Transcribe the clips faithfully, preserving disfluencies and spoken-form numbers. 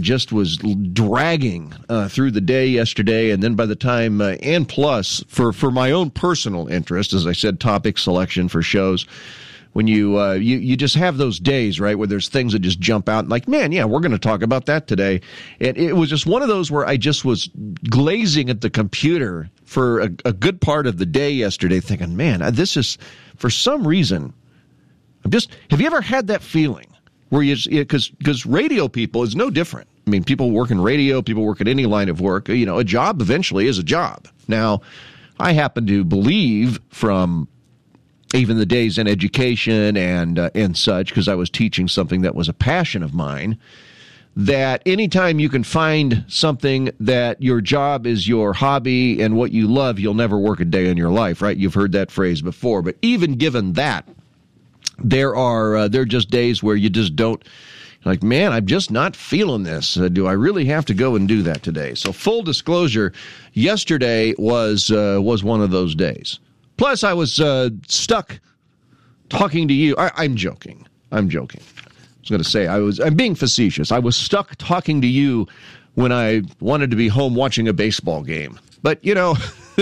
just was dragging uh, through the day yesterday, and then by the time, uh, and plus, for, for my own personal interest, as I said, topic selection for shows, when you, uh, you you just have those days, right, where there's things that just jump out, like, man, yeah, we're going to talk about that today. And it was just one of those where I just was glazing at the computer for a, a good part of the day yesterday, thinking, man, this is, for some reason, I'm just, have you ever had that feeling? Where you, because because radio people is no different. I mean, people work in radio, people work in any line of work. You know, a job eventually is a job. Now, I happen to believe from even the days in education and uh, and such, because I was teaching something that was a passion of mine, that anytime you can find something that your job is your hobby and what you love, you'll never work a day in your life, right? You've heard that phrase before. But even given that, There are uh, there are just days where you just don't, like, man, I'm just not feeling this. Uh, do I really have to go and do that today? So full disclosure, yesterday was uh, was one of those days. Plus, I was uh, stuck talking to you. I, I'm joking. I'm joking. I was going to say I was. I'm being facetious. I was stuck talking to you when I wanted to be home watching a baseball game. But you know.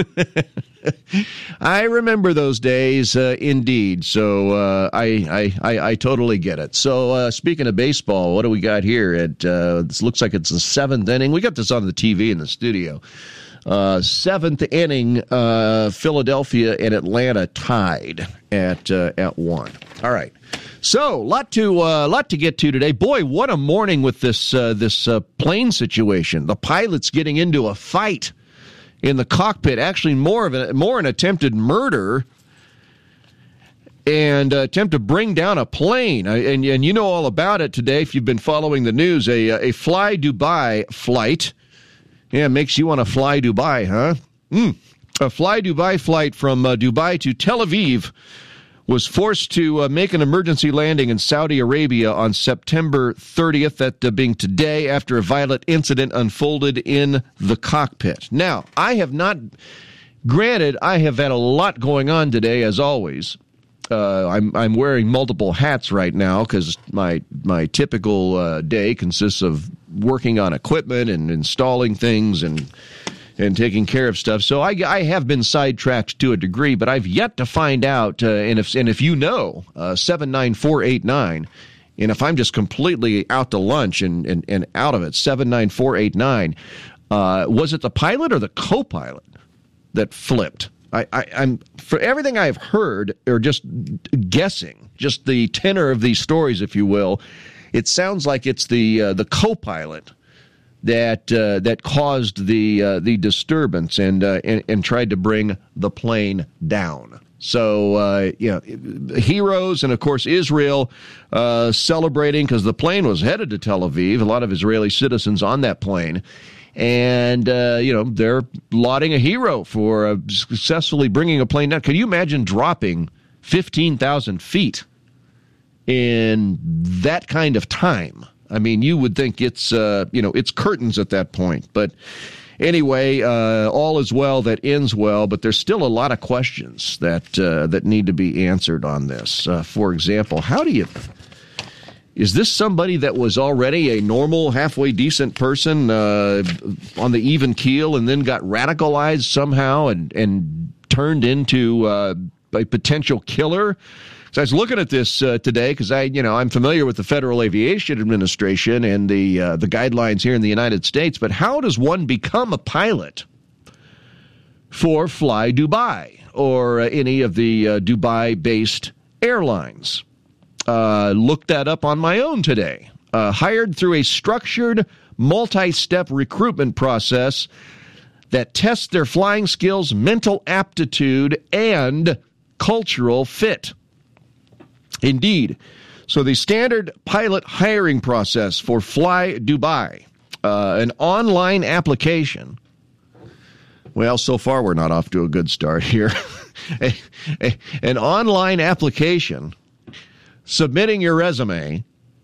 I remember those days, uh, indeed. So uh, I, I, I I totally get it. So uh, speaking of baseball, what do we got here? It uh, this looks like it's the seventh inning. We got this on the T V in the studio. Uh, seventh inning, uh, Philadelphia and Atlanta tied at uh, at one. All right. So lot to uh, lot to get to today. Boy, what a morning with this uh, this uh, plane situation. The pilots getting into a fight in the cockpit, actually more of a, more an attempted murder and uh, attempt to bring down a plane. And, and you know all about it today if you've been following the news. A, a Fly Dubai flight. Yeah, makes you want to fly Dubai, huh? Mm. A Fly Dubai flight from uh, Dubai to Tel Aviv was forced to uh, make an emergency landing in Saudi Arabia on September thirtieth, that uh, being today, after a violent incident unfolded in the cockpit. Now, I have not, granted, I have had a lot going on today, as always. Uh, I'm I'm wearing multiple hats right now because my my typical uh, day consists of working on equipment and installing things and and taking care of stuff. So I, I have been sidetracked to a degree, but I've yet to find out, uh, and if and if you know, uh, seven nine four eight nine, and if I'm just completely out to lunch and, and, and out of it, seven nine four eight nine, uh, was it the pilot or the co-pilot that flipped? I, I, I'm for everything I've heard, or just guessing, just the tenor of these stories, if you will, it sounds like it's the uh, the co-pilot that uh, that caused the uh, the disturbance and, uh, and and tried to bring the plane down. So, uh, you know, heroes and, of course, Israel uh, celebrating because the plane was headed to Tel Aviv. A lot of Israeli citizens on that plane. And, uh, you know, they're lauding a hero for uh, successfully bringing a plane down. Can you imagine dropping fifteen thousand feet in that kind of time? I mean, you would think it's, uh, you know, it's curtains at that point. But anyway, uh, all is well that ends well, but there's still a lot of questions that uh, that need to be answered on this. Uh, for example, how do you... Is this somebody that was already a normal, halfway decent person uh, on the even keel and then got radicalized somehow and, and turned into uh, a potential killer? So I was looking at this uh, today because I, you know, I'm familiar with the Federal Aviation Administration and the uh, the guidelines here in the United States. But how does one become a pilot for Fly Dubai or uh, any of the uh, Dubai-based airlines? Uh, looked that up on my own today. Uh, hired through a structured, multi-step recruitment process that tests their flying skills, mental aptitude, and cultural fit. Indeed. So the standard pilot hiring process for Fly Dubai, uh, an online application. Well, so far we're not off to a good start here. a, a, an online application. Submitting your resume,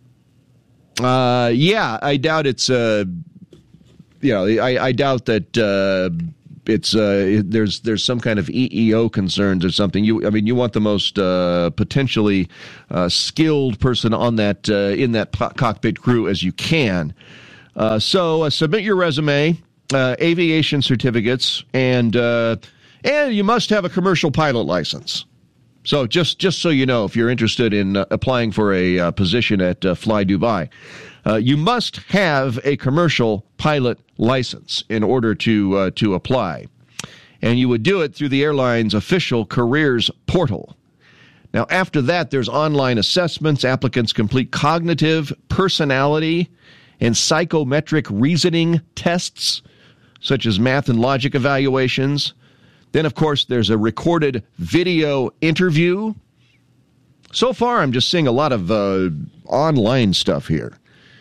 uh, yeah, I doubt it's, uh, you know, I, I doubt that uh, it's uh, there's there's some kind of E E O concerns or something. You, I mean, you want the most uh, potentially uh, skilled person on that uh, in that po- cockpit crew as you can. Uh, so uh, submit your resume, uh, aviation certificates, and uh, and you must have a commercial pilot license. So just just so you know, if you're interested in uh, applying for a uh, position at uh, Fly Dubai, uh, you must have a commercial pilot license in order to uh, to apply. And you would do it through the airline's official careers portal. Now, after that, there's online assessments. Applicants complete cognitive, personality, and psychometric reasoning tests, such as math and logic evaluations. Then, of course, there's a recorded video interview. So far, I'm just seeing a lot of uh, online stuff here.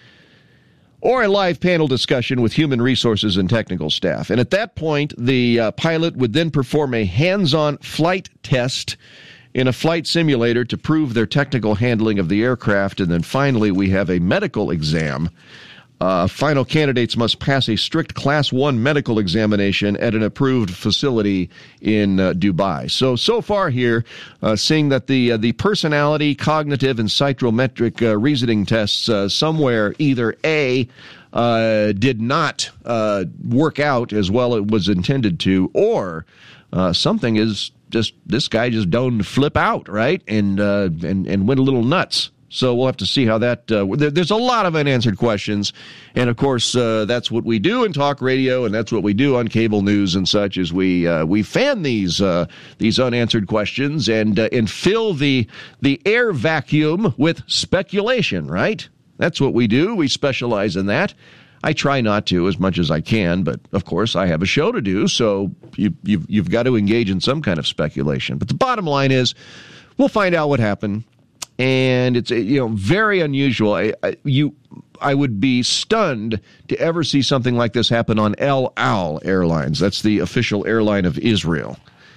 Or a live panel discussion with human resources and technical staff. And at that point, the uh, pilot would then perform a hands-on flight test in a flight simulator to prove their technical handling of the aircraft. And then finally, we have a medical exam. Uh, final candidates must pass a strict Class one medical examination at an approved facility in uh, Dubai. So, so far here, uh, seeing that the uh, the personality, cognitive, and psychometric uh, reasoning tests uh, somewhere either A, uh, did not uh, work out as well as it was intended to, or uh, something is just, this guy just don't flip out, right, and, uh, and, and went a little nuts. So we'll have to see how that, uh, there, there's a lot of unanswered questions. And of course, uh, that's what we do in talk radio, and that's what we do on cable news and such, is we, uh, we fan these, uh, these unanswered questions and, uh, and fill the, the air vacuum with speculation, right? That's what we do. We specialize in that. I try not to as much as I can, but of course I have a show to do. So you, you've, you've got to engage in some kind of speculation. But the bottom line is, we'll find out what happened. And it's, you know, very unusual. I, I, you, I would be stunned to ever see something like this happen on El Al Airlines. That's the official airline of Israel.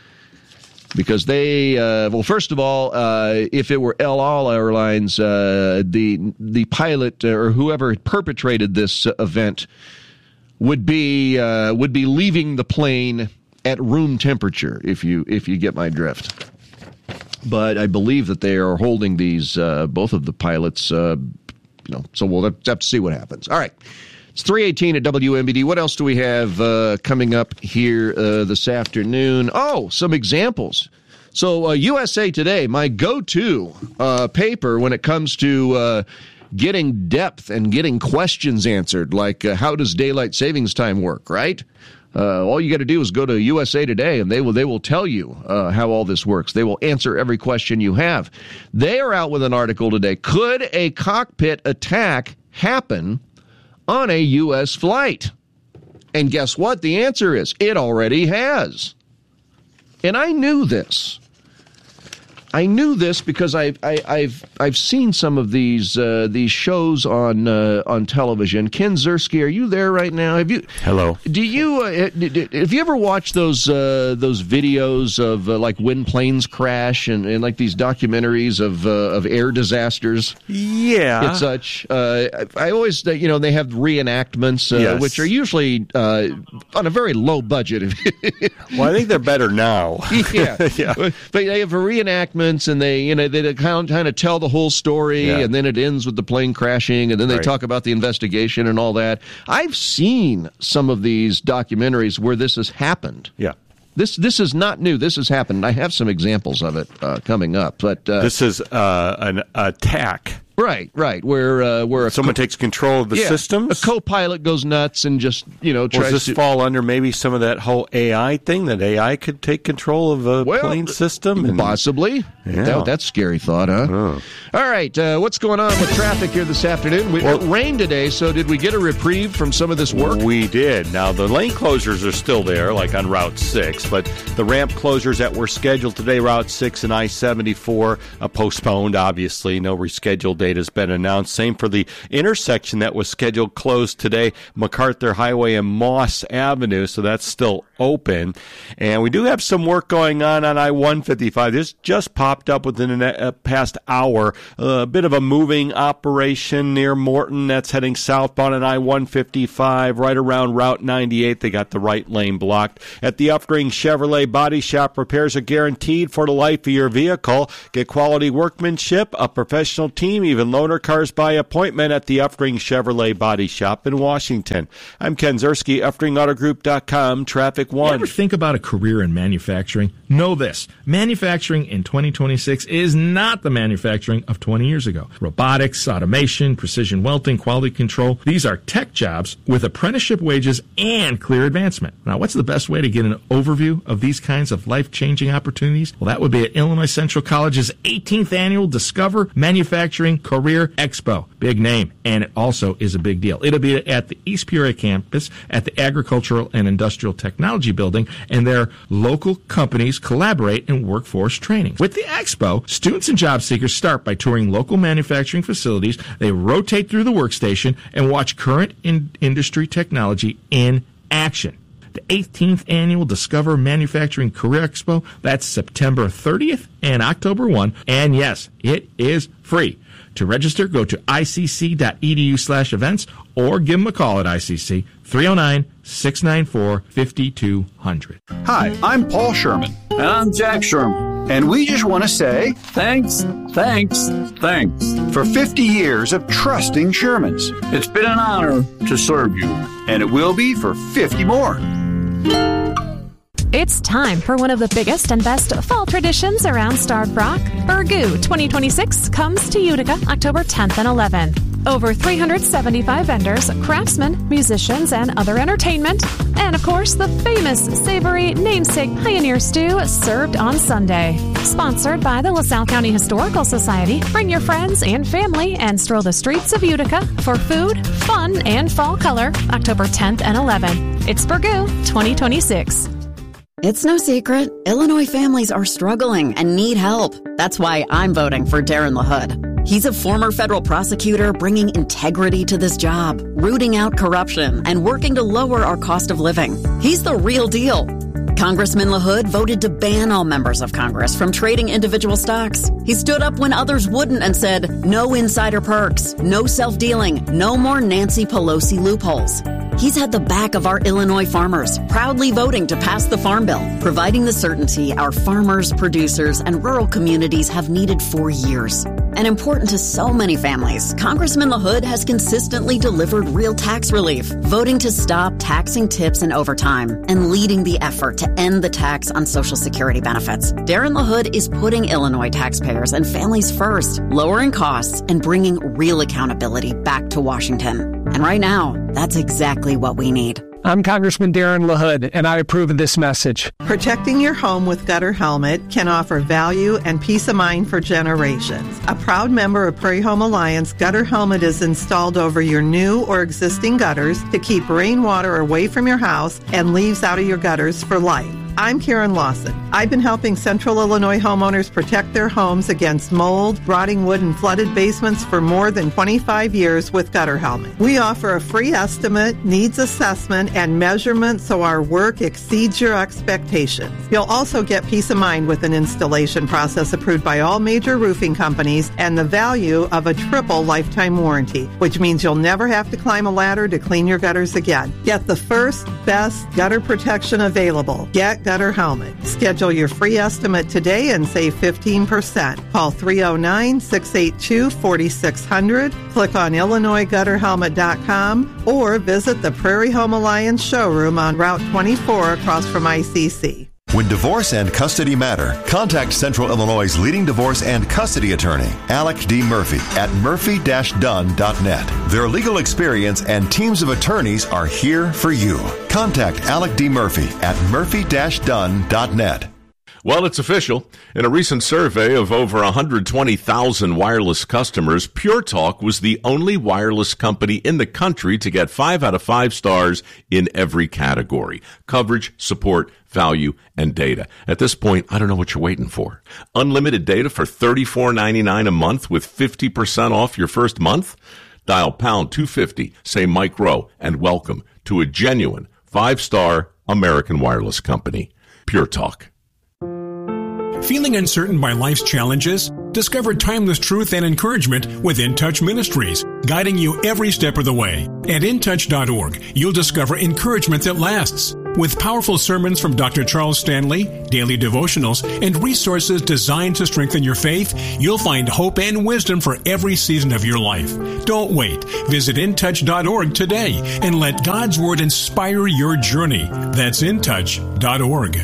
Because they, uh, well, first of all, uh, if it were El Al Airlines, uh, the the pilot or whoever had perpetrated this event would be uh, would be leaving the plane at room temperature. If you if you get my drift. But I believe that they are holding these, uh, both of the pilots, uh, you know, so we'll have to see what happens. All right. It's three eighteen at W M B D. What else do we have uh, coming up here uh, this afternoon? Oh, some examples. So uh, U S A Today, my go-to uh, paper when it comes to uh, getting depth and getting questions answered, like uh, how does daylight savings time work, right? Uh, all you got to do is go to U S A Today, and they will they will tell you uh, how all this works. They will answer every question you have. They are out with an article today. Could a cockpit attack happen on a U S flight? And guess what? The answer is it already has. And I knew this. I knew this because I've I, I've I've seen some of these uh, these shows on uh, on television. Ken Ziersky, are you there right now? Have you? Hello. Do you uh, have you ever watched those uh, those videos of uh, like when planes crash and, and like these documentaries of uh, of air disasters? Yeah, and such. Uh, I, I always uh, you know they have reenactments, uh, yes. which are usually uh, on a very low budget. Well, I think they're better now. yeah, yeah. But they have a reenactment. And they, you know, they kind of tell the whole story, yeah. and then it ends with the plane crashing, and then they right. talk about the investigation and all that. I've seen some of these documentaries where this has happened. Yeah. This this is not new. This has happened. I have some examples of it uh, coming up. But uh, this is uh, an attack. Right, right. Where uh, where a someone co- takes control of the yeah, systems. A co-pilot goes nuts and just you know tries Does this to fall under maybe some of that whole A I thing that A I could take control of a well, plane system? And, possibly. Yeah. That, that's a scary thought, huh? Oh. All right. Uh, what's going on with traffic here this afternoon? We, well, it rained today, so did we get a reprieve from some of this work? We did. Now the lane closures are still there, like on Route six, but the ramp closures that were scheduled today, Route six and I seventy-four, uh, postponed. Obviously, no rescheduled date has been announced. Same for the intersection that was scheduled closed today, MacArthur Highway and Moss Avenue, so that's still open. And we do have some work going on on I one fifty-five. This just popped up within the past hour. A bit of a moving operation near Morton that's heading southbound on I one fifty-five, right around Route ninety-eight. They got the right lane blocked. At the Upring Chevrolet Body Shop, repairs are guaranteed for the life of your vehicle. Get quality workmanship, a professional team, even loaner cars by appointment at the Upring Chevrolet Body Shop in Washington. I'm Ken Zerski, Upring Auto Group dot com, Traffic One. You ever think about a career in manufacturing? Know this. Manufacturing in twenty twenty-six is not the manufacturing of twenty years ago. Robotics, automation, precision welding, quality control. These are tech jobs with apprenticeship wages and clear advancement. Now, what's the best way to get an overview of these kinds of life-changing opportunities? Well, that would be at Illinois Central College's eighteenth Annual Discover Manufacturing Career Expo. Big name, and it also is a big deal. It'll be at the East Peoria campus at the Agricultural and Industrial Technology Building, and their local companies collaborate in workforce training. With the expo, students and job seekers start by touring local manufacturing facilities. They rotate through the workstation and watch current in- industry technology in action. The eighteenth Annual Discover Manufacturing Career Expo, that's September thirtieth and October first, and yes, it is free. To register, go to icc.edu slash events or give them a call at I C C, three oh nine, six nine four, five two zero zero. Hi, I'm Paul Sherman. And I'm Jack Sherman. And we just want to say thanks, thanks, thanks for fifty years of trusting Shermans. It's been an honor to serve you. And it will be for fifty more. It's time for one of the biggest and best fall traditions around Starved Rock. Burgoo twenty twenty-six comes to Utica October tenth and eleventh. Over three hundred seventy-five vendors, craftsmen, musicians, and other entertainment. And, of course, the famous savory namesake Pioneer Stew served on Sunday. Sponsored by the LaSalle County Historical Society, bring your friends and family and stroll the streets of Utica for food, fun, and fall color October tenth and eleventh. It's Burgoo twenty twenty-six. It's no secret, Illinois families are struggling and need help. That's why I'm voting for Darren LaHood. He's a former federal prosecutor bringing integrity to this job, rooting out corruption, and working to lower our cost of living. He's the real deal. Congressman LaHood voted to ban all members of Congress from trading individual stocks. He stood up when others wouldn't and said, no insider perks, no self-dealing, no more Nancy Pelosi loopholes. He's had the back of our Illinois farmers, proudly voting to pass the Farm Bill, providing the certainty our farmers, producers, and rural communities have needed for years. And important to so many families, Congressman LaHood has consistently delivered real tax relief, voting to stop taxing tips and overtime, and leading the effort to end the tax on Social Security benefits. Darren LaHood is putting Illinois taxpayers and families first, lowering costs and bringing real accountability back to Washington. And right now, that's exactly what we need. I'm Congressman Darren LaHood, and I approve of this message. Protecting your home with Gutter Helmet can offer value and peace of mind for generations. A proud member of Prairie Home Alliance, Gutter Helmet is installed over your new or existing gutters to keep rainwater away from your house and leaves out of your gutters for life. I'm Karen Lawson. I've been helping Central Illinois homeowners protect their homes against mold, rotting wood, and flooded basements for more than twenty-five years with Gutter Helmet. We offer a free estimate, needs assessment, and measurement so our work exceeds your expectations. You'll also get peace of mind with an installation process approved by all major roofing companies and the value of a triple lifetime warranty, which means you'll never have to climb a ladder to clean your gutters again. Get the first, best gutter protection available. Get Gutter Helmet. Schedule your free estimate today and save fifteen percent. Call three oh nine, six eight two, four six zero zero, click on Illinois Gutter Helmet dot com, or visit the Prairie Home Alliance showroom on Route twenty-four across from I C C. When divorce and custody matter, contact Central Illinois' leading divorce and custody attorney, Alec D. Murphy, at murphy dash dunn dot net. Their legal experience and teams of attorneys are here for you. Contact Alec D. Murphy at murphy dash dunn dot net. Well, it's official. In a recent survey of over one hundred twenty thousand wireless customers, Pure Talk was the only wireless company in the country to get five out of five stars in every category: coverage, support, value, and data. At this point, I don't know what you're waiting for. Unlimited data for thirty-four ninety-nine a month with fifty percent off your first month? Dial pound two fifty, say Mike Rowe, and welcome to a genuine Five-star American Wireless Company. Pure Talk. Feeling uncertain by life's challenges? Discover timeless truth and encouragement with In Touch Ministries, guiding you every step of the way. At in touch dot org, you'll discover encouragement that lasts. With powerful sermons from Doctor Charles Stanley, daily devotionals, and resources designed to strengthen your faith, you'll find hope and wisdom for every season of your life. Don't wait. Visit in touch dot org today and let God's Word inspire your journey. That's in touch dot org.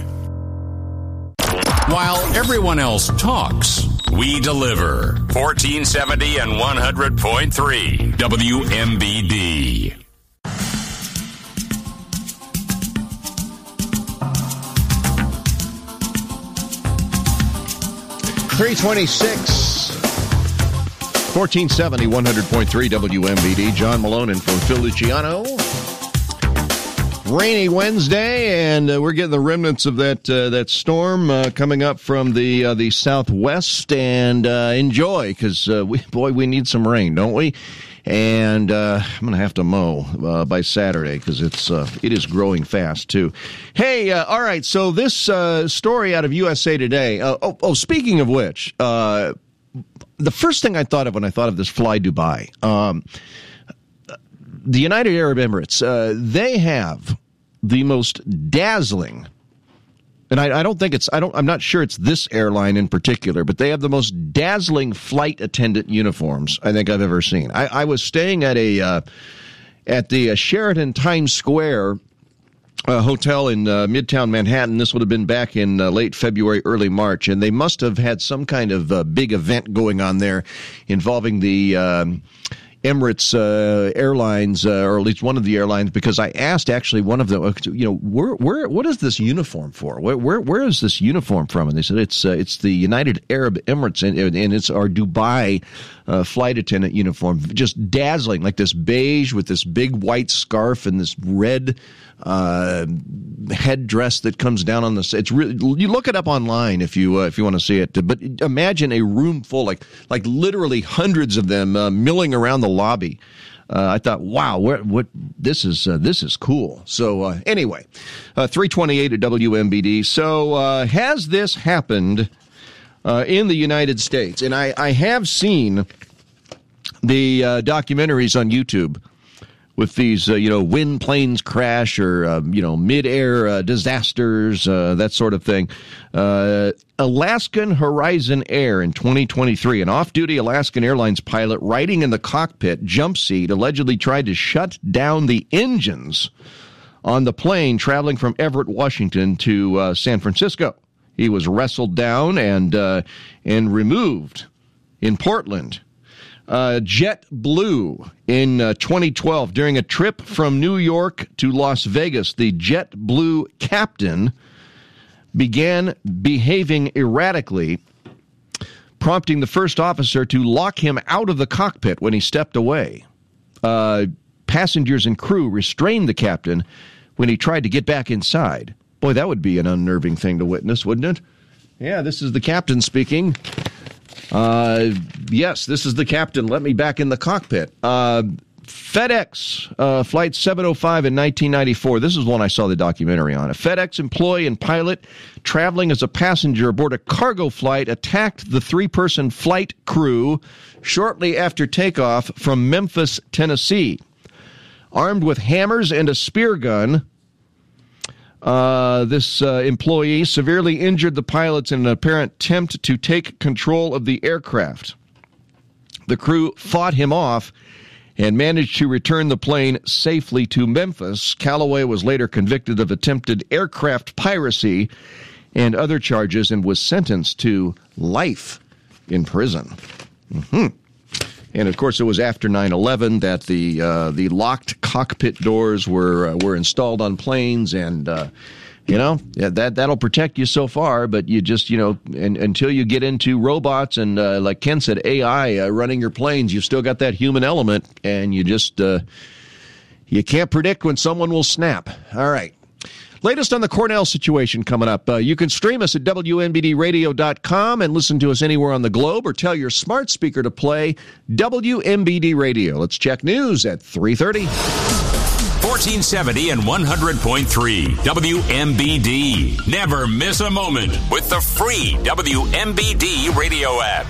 While everyone else talks, we deliver. fourteen seventy and one hundred point three W M B D. three twenty-six, fourteen seventy, one hundred point three W M B D. John Malone and from Phil Luciano. Rainy Wednesday, and uh, we're getting the remnants of that uh, that storm uh, coming up from the uh, the southwest. And uh, enjoy, because uh, we boy, we need some rain, don't we? And uh, I'm going to have to mow uh, by Saturday because it's uh, it is growing fast too. Hey, uh, all right. So this uh, story out of U S A Today. Uh, oh, oh, speaking of which, uh, the first thing I thought of when I thought of this Fly Dubai. Um, The United Arab Emirates, uh, they have the most dazzling, and I, I don't think it's, I don't, I'm not sure it's this airline in particular, but they have the most dazzling flight attendant uniforms I think I've ever seen. I, I was staying at a, uh, at the uh, Sheraton Times Square uh, hotel in uh, Midtown Manhattan. This would have been back in uh, late February, early March, and they must have had some kind of uh, big event going on there involving the, um, Emirates uh, Airlines, uh, or at least one of the airlines, because I asked actually one of them, you know, where, where, what is this uniform for? Where, where, where is this uniform from? And they said it's, uh, it's the United Arab Emirates, and, and it's our Dubai uh, flight attendant uniform, just dazzling, like this beige with this big white scarf and this red uh, headdress that comes down on the. It's really, you look it up online if you uh, if you want to see it. But imagine a room full, like like literally hundreds of them uh, milling around the lobby. Uh, I thought, wow, what, what this is uh, this is cool. So uh, anyway, uh, three twenty-eight at W M B D. So uh, has this happened uh, in the United States? And I, I have seen the uh, documentaries on YouTube with these, uh, you know, when planes crash or, uh, you know, mid-air uh, disasters, uh, that sort of thing. Uh, Alaskan Horizon Air in twenty twenty-three, an off-duty Alaskan Airlines pilot riding in the cockpit jump seat allegedly tried to shut down the engines on the plane traveling from Everett, Washington to uh, San Francisco. He was wrestled down and uh, and removed in Portland. Uh, JetBlue in uh, twenty twelve, during a trip from New York to Las Vegas, the JetBlue captain began behaving erratically, prompting the first officer to lock him out of the cockpit when he stepped away. Uh, passengers and crew restrained the captain when he tried to get back inside. Boy, that would be an unnerving thing to witness, wouldn't it? Yeah, this is the captain speaking. Uh, yes, this is the captain. Let me back in the cockpit. Uh, FedEx, uh, Flight seven oh five in nineteen ninety-four. This is one I saw the documentary on. A FedEx employee and pilot traveling as a passenger aboard a cargo flight attacked the three-person flight crew shortly after takeoff from Memphis, Tennessee. Armed with hammers and a spear gun, Uh, this uh, employee severely injured the pilots in an apparent attempt to take control of the aircraft. The crew fought him off and managed to return the plane safely to Memphis. Calloway was later convicted of attempted aircraft piracy and other charges and was sentenced to life in prison. Mm-hmm. And, of course, it was after nine eleven that the uh, the locked cockpit doors were uh, were installed on planes. And, uh, you know, yeah, that, that'll protect you so far. But you just, you know, and, until you get into robots and, uh, like Ken said, A I uh, running your planes, you've still got that human element. And you just, uh, you can't predict when someone will snap. All right. Latest on the Cornell situation coming up. Uh, you can stream us at W M B D radio dot com and listen to us anywhere on the globe, or tell your smart speaker to play W M B D Radio. Let's check news at three thirty. fourteen fourteen seventy and one hundred point three W M B D. Never miss a moment with the free W M B D radio app.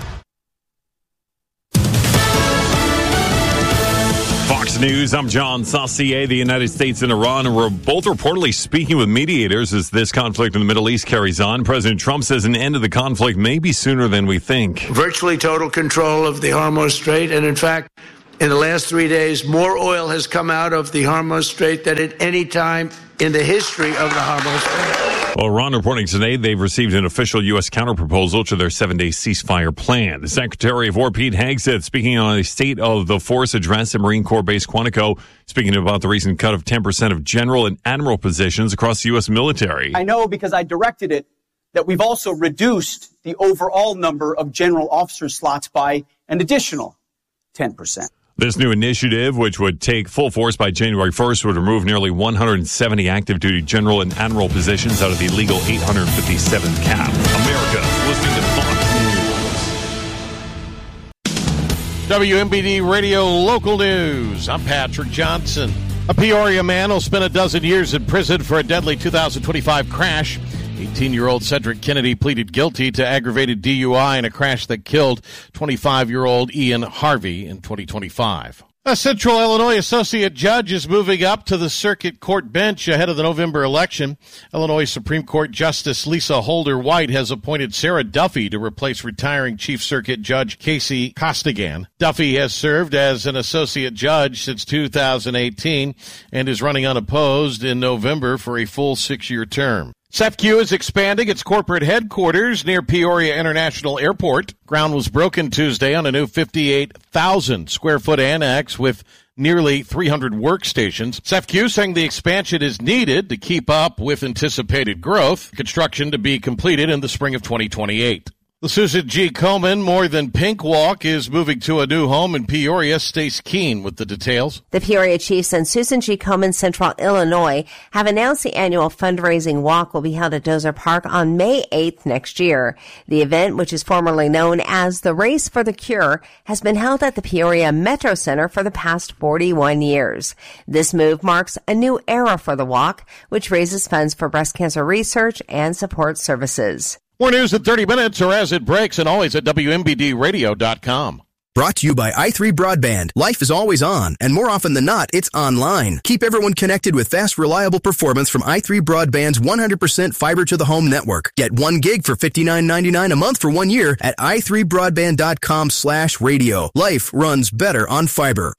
Fox News, I'm John Saucier. The United States and Iran are both reportedly speaking with mediators as this conflict in the Middle East carries on. President Trump says an end to the conflict may be sooner than we think. Virtually total control of the Hormuz Strait, and in fact, in the last three days, more oil has come out of the Hormuz Strait than at any time in the history of the Hormuz Strait. Well, Iran reporting today they've received an official U S counterproposal to their seven-day ceasefire plan. The Secretary of War, Pete Hegseth, speaking on a State of the Force address at Marine Corps Base Quantico, speaking about the recent cut of ten percent of general and admiral positions across the U S military. I know because I directed it that we've also reduced the overall number of general officer slots by an additional ten percent. This new initiative, which would take full force by January first, would remove nearly one hundred seventy active duty general and admiral positions out of the legal eight hundred fifty-seventh cap. America, listening to Fox News. W M B D Radio Local News. I'm Patrick Johnson. A Peoria man will spend a dozen years in prison for a deadly two thousand twenty-five crash. eighteen-year-old Cedric Kennedy pleaded guilty to aggravated D U I in a crash that killed twenty-five-year-old Ian Harvey in twenty twenty-five. A Central Illinois associate judge is moving up to the circuit court bench ahead of the November election. Illinois Supreme Court Justice Lisa Holder White has appointed Sarah Duffy to replace retiring Chief Circuit Judge Casey Costigan. Duffy has served as an associate judge since two thousand eighteen and is running unopposed in November for a full six-year term. S E F C U is expanding its corporate headquarters near Peoria International Airport. Ground was broken Tuesday on a new fifty-eight thousand square foot annex with nearly three hundred workstations. S E F C U saying the expansion is needed to keep up with anticipated growth. Construction to be completed in the spring of twenty twenty-eight. The Susan G. Komen More Than Pink Walk is moving to a new home in Peoria. Stace Keene with the details. The Peoria Chiefs and Susan G. Komen Central Illinois have announced the annual fundraising walk will be held at Dozer Park on May eighth next year. The event, which is formerly known as the Race for the Cure, has been held at the Peoria Metro Center for the past forty-one years. This move marks a new era for the walk, which raises funds for breast cancer research and support services. More news in thirty minutes or as it breaks, and always at W M B D radio dot com. Brought to you by i three Broadband. Life is always on, and more often than not, it's online. Keep everyone connected with fast, reliable performance from i three Broadband's one hundred percent fiber-to-the-home network. Get one gig for fifty-nine ninety-nine a month for one year at i three broadband dot com slash radio. Life runs better on fiber.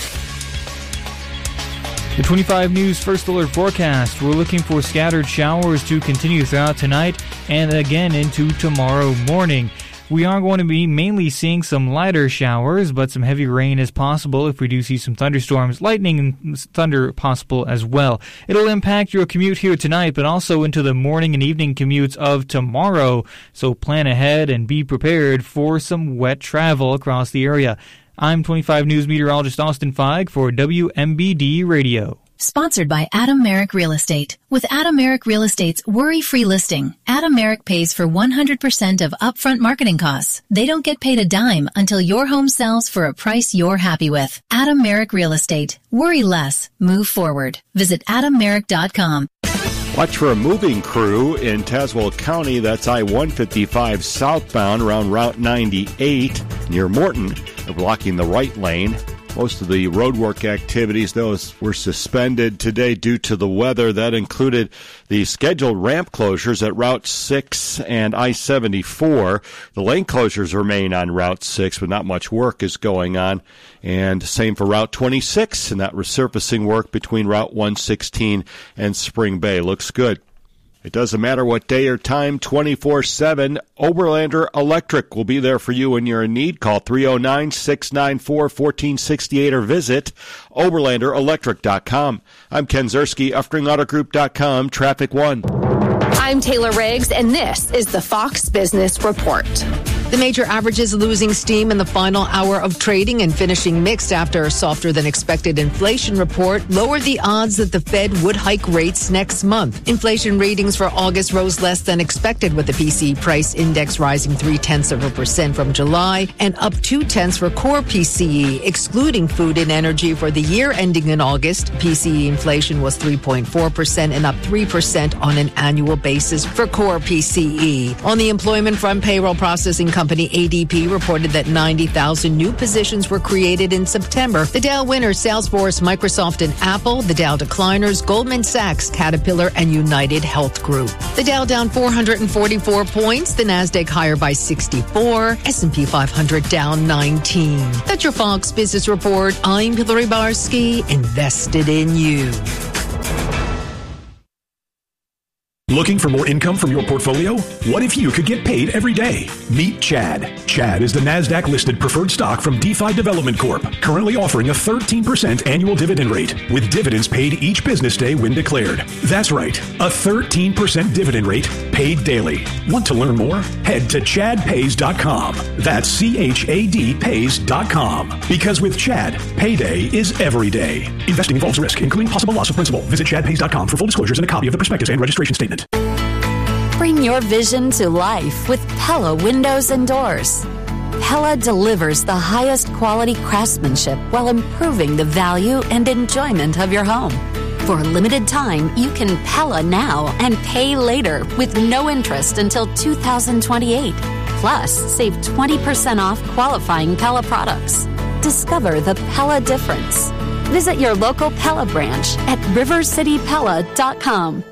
The twenty-five News First Alert forecast. We're looking for scattered showers to continue throughout tonight and again into tomorrow morning. We are going to be mainly seeing some lighter showers, but some heavy rain is possible if we do see some thunderstorms, lightning and thunder possible as well. It'll impact your commute here tonight, but also into the morning and evening commutes of tomorrow. So plan ahead and be prepared for some wet travel across the area. I'm twenty-five News meteorologist Austin Feig for W M B D Radio. Sponsored by Adam Merrick Real Estate. With Adam Merrick Real Estate's worry-free listing, Adam Merrick pays for one hundred percent of upfront marketing costs. They don't get paid a dime until your home sells for a price you're happy with. Adam Merrick Real Estate. Worry less. Move forward. Visit adam merrick dot com. Watch for a moving crew in Tazewell County. That's I one fifty-five southbound around Route ninety-eight near Morton. They're blocking the right lane. Most of the roadwork activities, though, were suspended today due to the weather. That included the scheduled ramp closures at Route six and I seventy-four. The lane closures remain on Route six, but not much work is going on. And same for Route twenty-six, and that resurfacing work between Route one sixteen and Spring Bay. Looks good. It doesn't matter what day or time, twenty-four seven. Oberlander Electric will be there for you when you're in need. Call three oh nine, six nine four, one four six eight or visit oberlander electric dot com. I'm Ken Zerski, Uftring Auto Group dot com, Traffic One. I'm Taylor Riggs, and this is the Fox Business Report. The major averages losing steam in the final hour of trading and finishing mixed after a softer than expected inflation report lowered the odds that the Fed would hike rates next month. Inflation readings for August rose less than expected, with the P C E price index rising three tenths of a percent from July and up two tenths for core P C E, excluding food and energy. For the year ending in August, P C E inflation was three point four percent and up three percent on an annual basis for core P C E. On the employment front, payroll processing company A D P reported that ninety thousand new positions were created in September. The Dow winners, Salesforce, Microsoft, and Apple. The Dow decliners, Goldman Sachs, Caterpillar, and United Health Group. The Dow down four hundred forty-four points. The Nasdaq higher by sixty-four. S and P five hundred down nineteen. That's your Fox Business Report. I'm Hillary Barsky, invested in you. Looking for more income from your portfolio? What if you could get paid every day? Meet Chad. Chad is the NASDAQ-listed preferred stock from DeFi Development Corp, currently offering a thirteen percent annual dividend rate, with dividends paid each business day when declared. That's right, a thirteen percent dividend rate paid daily. Want to learn more? Head to chad pays dot com. That's C H A D pays dot com. Because with Chad, payday is every day. Investing involves risk, including possible loss of principal. Visit chad pays dot com for full disclosures and a copy of the prospectus and registration statement. Bring your vision to life with Pella Windows and Doors. Pella delivers the highest quality craftsmanship while improving the value and enjoyment of your home. For a limited time, you can Pella now and pay later with no interest until two thousand twenty-eight. Plus, save twenty percent off qualifying Pella products. Discover the Pella difference. Visit your local Pella branch at river city pella dot com.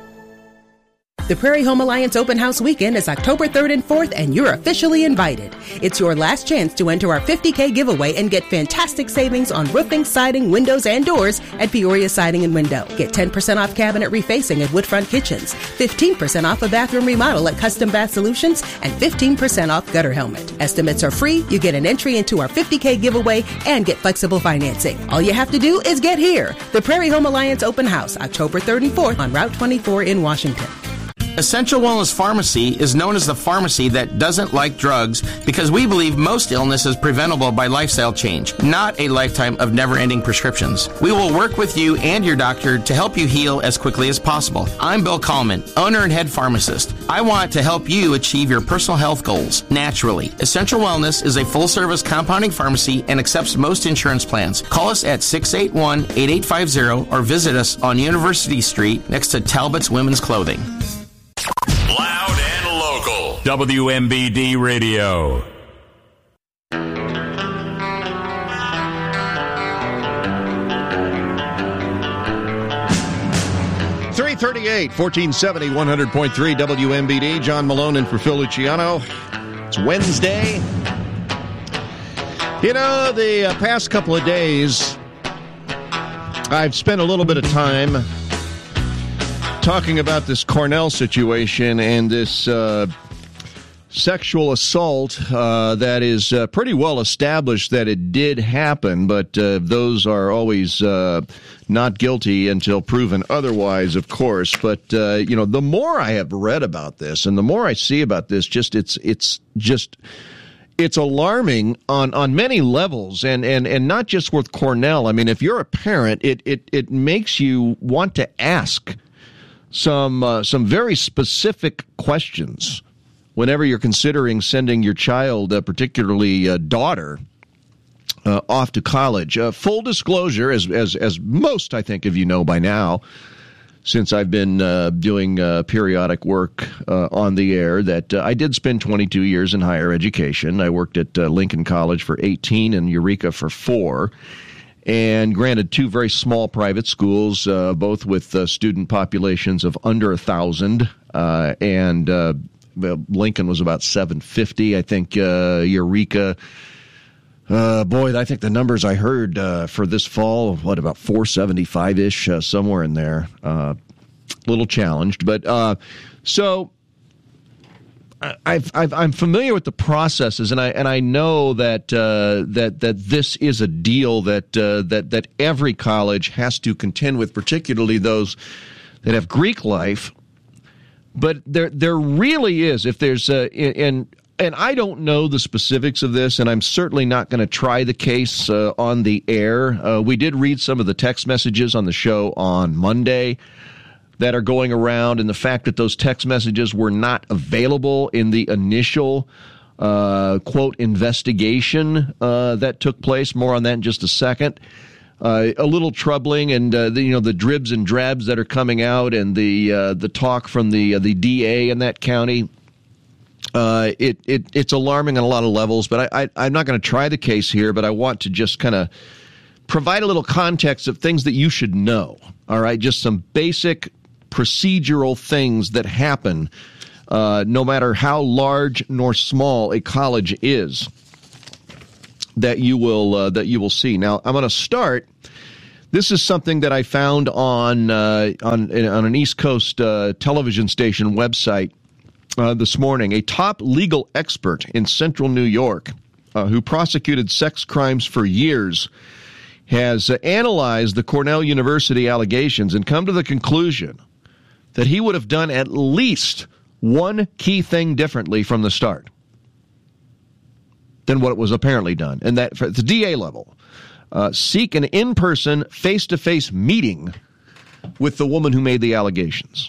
The Prairie Home Alliance Open House Weekend is October third and fourth, and you're officially invited. It's your last chance to enter our fifty K giveaway and get fantastic savings on roofing, siding, windows, and doors at Peoria Siding and Window. Get ten percent off cabinet refacing at Woodfront Kitchens, fifteen percent off a bathroom remodel at Custom Bath Solutions, and fifteen percent off Gutter Helmet. Estimates are free, you get an entry into our fifty K giveaway, and get flexible financing. All you have to do is get here. The Prairie Home Alliance Open House, October third and fourth on Route twenty-four in Washington. Essential Wellness Pharmacy is known as the pharmacy that doesn't like drugs because we believe most illness is preventable by lifestyle change, not a lifetime of never-ending prescriptions. We will work with you and your doctor to help you heal as quickly as possible. I'm Bill Kallman, owner and head pharmacist. I want to help you achieve your personal health goals naturally. Essential Wellness is a full-service compounding pharmacy and accepts most insurance plans. Call us at six eight one, eight eight five zero or visit us on University Street next to Talbot's Women's Clothing. Loud and local. W M B D Radio. three thirty-eight, fourteen seventy, one hundred point three W M B D. John Malone in for Phil Luciano. It's Wednesday. You know, the uh, past couple of days, I've spent a little bit of time talking about this Cornell situation and this uh, sexual assault uh, that is uh, pretty well established that it did happen, but uh, those are always uh, not guilty until proven otherwise, of course. But, uh, you know, the more I have read about this and the more I see about this, just it's it's just... It's alarming on, on many levels, and, and, and not just with Cornell. I mean, if you're a parent, it, it, it makes you want to ask some uh, some very specific questions whenever you're considering sending your child, uh, particularly a daughter, uh, off to college. Uh, full disclosure, as as as most I think of you know by now, since I've been uh, doing uh, periodic work uh, on the air, that uh, I did spend twenty-two years in higher education. I worked at uh, Lincoln College for eighteen and Eureka for four. And granted, two very small private schools, uh, both with uh, student populations of under a thousand, uh, and uh, Lincoln was about seven fifty. I think uh, Eureka, uh, boy, I think the numbers I heard uh, for this fall, what, about four seventy-five-ish, uh, somewhere in there. A uh, little challenged, but uh, so. I've, I've, I'm familiar with the processes, and I and I know that uh, that that this is a deal that uh, that that every college has to contend with, particularly those that have Greek life. But there there really is, if there's a, and and I don't know the specifics of this, and I'm certainly not going to try the case uh, on the air. Uh, we did read some of the text messages on the show on Monday that are going around, and the fact that those text messages were not available in the initial, uh, quote, investigation uh, that took place. More on that in just a second. Uh, a little troubling, and uh, the, you know the dribs and drabs that are coming out, and the uh, the talk from the uh, the D A in that county. Uh, it it it's alarming on a lot of levels. But I, I I'm not going to try the case here, but I want to just kind of provide a little context of things that you should know. All right, just some basic procedural things that happen, uh, no matter how large nor small a college is, that you will uh, that you will see. Now, I'm going to start. This is something that I found on uh, on on an East Coast uh, television station website uh, this morning. A top legal expert in Central New York, uh, who prosecuted sex crimes for years, has uh, analyzed the Cornell University allegations and come to the conclusion that he would have done at least one key thing differently from the start than what was apparently done, and that at the D A level, uh, seek an in-person, face-to-face meeting with the woman who made the allegations.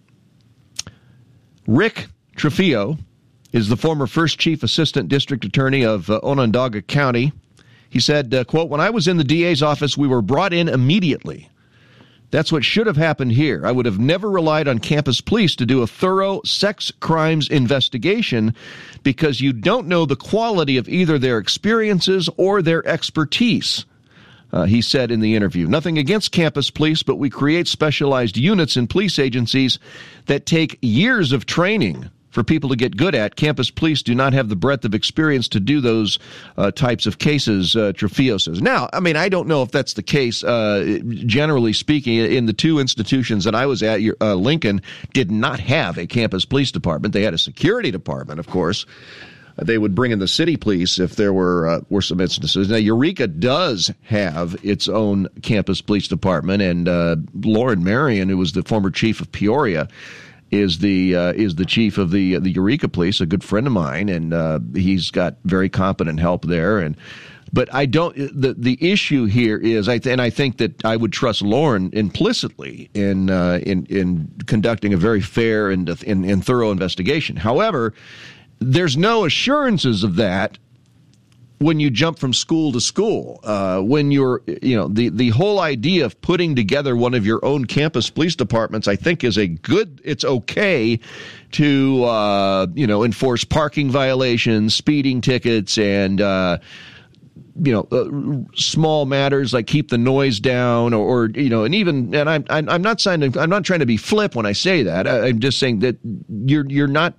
Rick Trujillo is the former first chief assistant district attorney of uh, Onondaga County. He said, uh, quote, "When I was in the D A's office, we were brought in immediately. That's what should have happened here. I would have never relied on campus police to do a thorough sex crimes investigation because you don't know the quality of either their experiences or their expertise," uh, he said in the interview. "Nothing against campus police, but we create specialized units in police agencies that take years of training for people to get good at. Campus police do not have the breadth of experience to do those uh, types of cases," uh, Trujillo says. Now, I mean, I don't know if that's the case. Uh, generally speaking, in the two institutions that I was at, uh, Lincoln did not have a campus police department. They had a security department, of course. They would bring in the city police if there were uh, were some instances. Now, Eureka does have its own campus police department, and uh, Lauren Marion, who was the former chief of Peoria, is the uh, is the chief of the the Eureka Police, a good friend of mine, and uh, he's got very competent help there. And but I don't. The the issue here is, I th- and I think that I would trust Lauren implicitly in uh, in in conducting a very fair and, and and thorough investigation. However, there's no assurances of that when you jump from school to school. Uh, when you're, you know, the, the whole idea of putting together one of your own campus police departments, I think is a good, it's okay to, uh, you know, enforce parking violations, speeding tickets, and, uh, you know, uh, small matters like keep the noise down, or, or you know, and even, and I'm, I'm not saying, I'm not trying to be flip when I say that. I, I'm just saying that you're, you're not,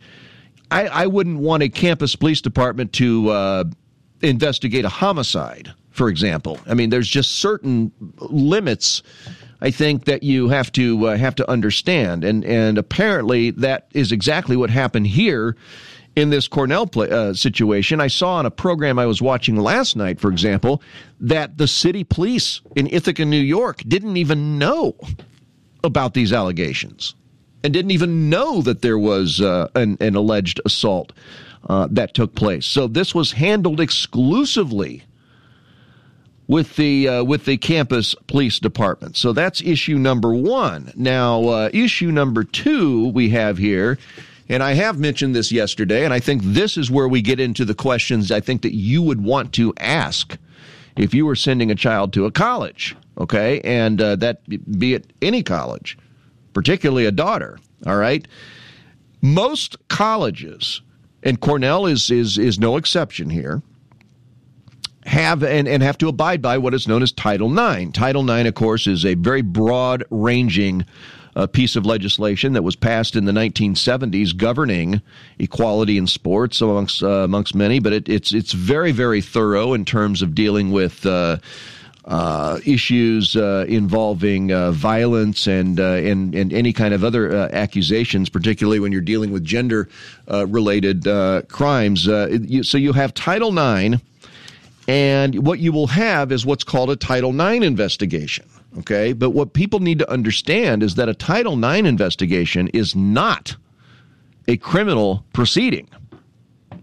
I, I wouldn't want a campus police department to, uh, investigate a homicide, for example. I mean, there's just certain limits, I think, that you have to uh, have to understand, and and apparently that is exactly what happened here in this Cornell play, uh, situation. I saw on a program I was watching last night, for example, that the city police in Ithaca, New York, didn't even know about these allegations, and didn't even know that there was uh, an, an alleged assault Uh, that took place. So this was handled exclusively with the uh, with the campus police department. So that's issue number one. Now, uh, issue number two we have here, and I have mentioned this yesterday, and I think this is where we get into the questions I think that you would want to ask if you were sending a child to a college, okay, and uh, that be it any college, particularly a daughter, all right? Most colleges, and Cornell is is is no exception here, have and, and have to abide by what is known as Title nine. Title nine, of course, is a very broad-ranging uh, piece of legislation that was passed in the nineteen seventies governing equality in sports, amongst uh, amongst many. But it, it's it's very, very thorough in terms of dealing with uh, uh, issues uh, involving uh, violence and, uh, and and any kind of other uh, accusations, particularly when you're dealing with gender-related uh, uh, crimes. Uh, you, so you have Title nine, and what you will have is what's called a Title nine investigation. Okay, but what people need to understand is that a Title nine investigation is not a criminal proceeding.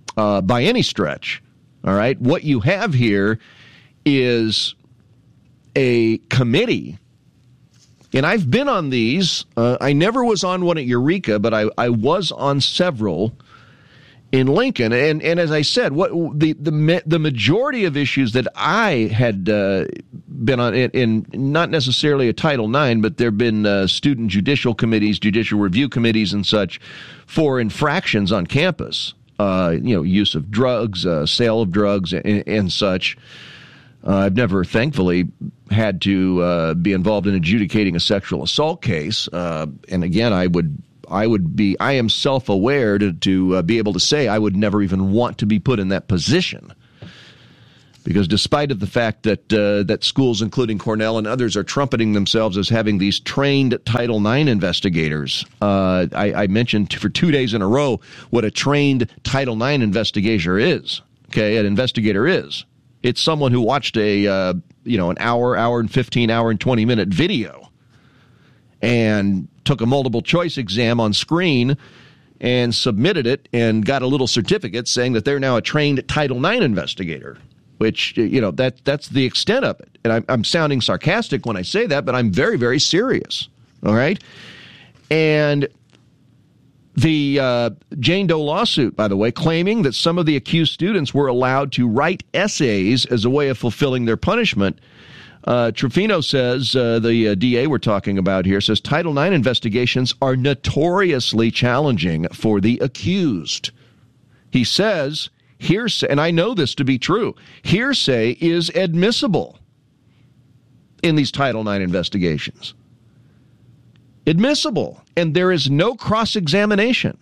uh, by any stretch. All right. What you have here is a committee. And I've been on these. Uh, I never was on one at Eureka, but I, I was on several in Lincoln. And, and as I said, what the, the the majority of issues that I had uh, been on in, in not necessarily a Title nine, but there have been uh, student judicial committees, judicial review committees and such for infractions on campus. Uh, you know, use of drugs, uh, sale of drugs and, and such. Uh, I've never, thankfully, had to uh, be involved in adjudicating a sexual assault case. Uh, and again, I would, I would be, I am self-aware to, to uh, be able to say I would never even want to be put in that position. Because despite of the fact that uh, that schools, including Cornell and others, are trumpeting themselves as having these trained Title nine investigators, uh, I, I mentioned for two days in a row what a trained Title nine investigator is. Okay, an investigator is. It's someone who watched a uh, you know an hour, hour and fifteen, hour and twenty minute video, and took a multiple choice exam on screen, and submitted it, and got a little certificate saying that they're now a trained Title nine investigator. Which, you know, that that's the extent of it. And I'm, I'm sounding sarcastic when I say that, but I'm very, very serious. All right? And the uh, Jane Doe lawsuit, by the way, claiming that some of the accused students were allowed to write essays as a way of fulfilling their punishment. Uh, Trufino says, uh, the uh, D A we're talking about here, says Title nine investigations are notoriously challenging for the accused. He says, hearsay, and I know this to be true, hearsay is admissible in these Title nine investigations. Admissible. And there is no cross-examination.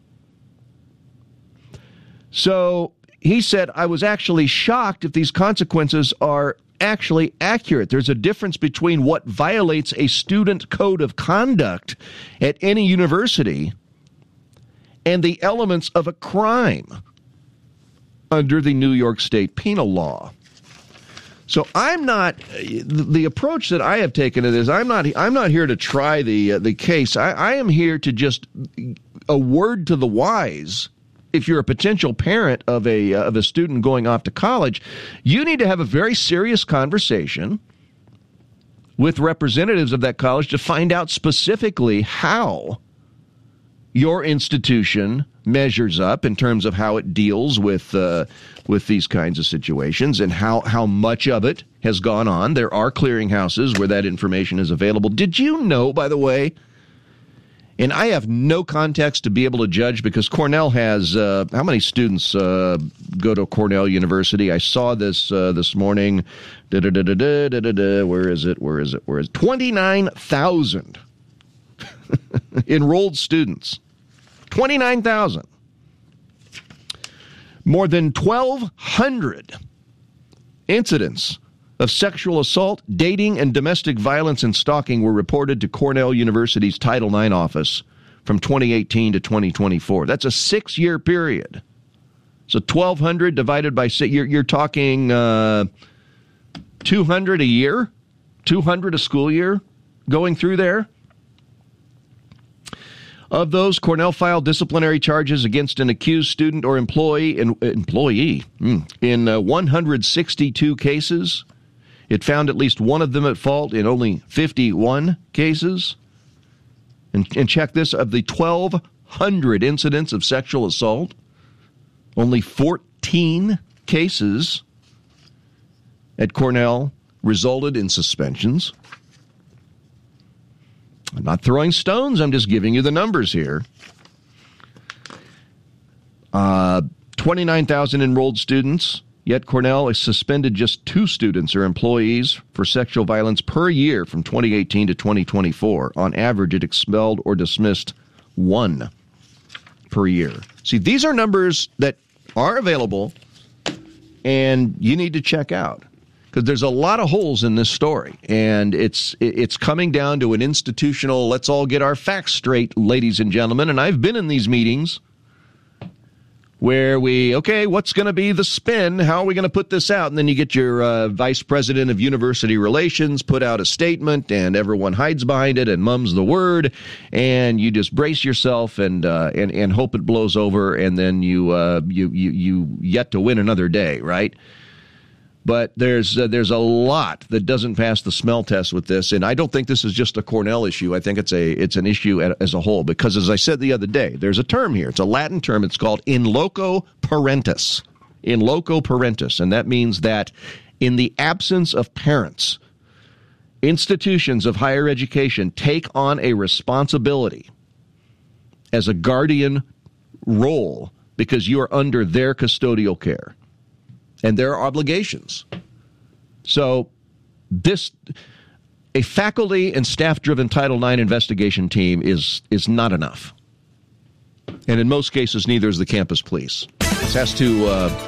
So he said, I was actually shocked if these consequences are actually accurate. There's a difference between what violates a student code of conduct at any university and the elements of a crime under the New York State penal law. So I'm not, the approach that I have taken to this, I'm not I'm not here to try the uh, the case. I, I am here to just, a word to the wise. If you're a potential parent of a uh, of a student going off to college, you need to have a very serious conversation with representatives of that college to find out specifically how your institution measures up in terms of how it deals with uh, with these kinds of situations and how, how much of it has gone on. There are clearinghouses where that information is available. Did you know, by the way, and I have no context to be able to judge because Cornell has, uh, how many students uh, go to Cornell University? I saw this uh, this morning. Da, da, da, da, da, da, da. Where is it? Where is it? Where is it? twenty-nine thousand enrolled students. twenty-nine thousand. More than twelve hundred incidents of sexual assault, dating, and domestic violence and stalking were reported to Cornell University's Title nine office from twenty eighteen to twenty twenty-four. That's a six-year period. So twelve hundred divided by six, you're, you're talking uh, two hundred a year, two hundred a school year going through there. Of those, Cornell filed disciplinary charges against an accused student or employee in, employee mm, in uh, one hundred sixty-two cases. It found at least one of them at fault in only fifty-one cases. And, and check this, of the twelve hundred incidents of sexual assault, only fourteen cases at Cornell resulted in suspensions. I'm not throwing stones. I'm just giving you the numbers here. Uh, twenty-nine thousand enrolled students, yet Cornell has suspended just two students or employees for sexual violence per year from twenty eighteen to twenty twenty-four. On average, it expelled or dismissed one per year. See, these are numbers that are available, and you need to check out. Because there's a lot of holes in this story, and it's it's coming down to an institutional, let's all get our facts straight, ladies and gentlemen. And I've been in these meetings where we, okay, what's going to be the spin? How are we going to put this out? And then you get your uh, vice president of university relations put out a statement, and everyone hides behind it and mums the word, and you just brace yourself and uh, and and hope it blows over, and then you uh, you you you yet to win another day, right? But there's uh, there's a lot that doesn't pass the smell test with this, and I don't think this is just a Cornell issue. I think it's a it's an issue as a whole, because as I said the other day, there's a term here. It's a Latin term. It's called in loco parentis. In loco parentis, and that means that in the absence of parents, institutions of higher education take on a responsibility as a guardian role because you are under their custodial care. And there are obligations. So this, a faculty and staff-driven Title nine investigation team is is not enough. And in most cases, neither is the campus police. This has to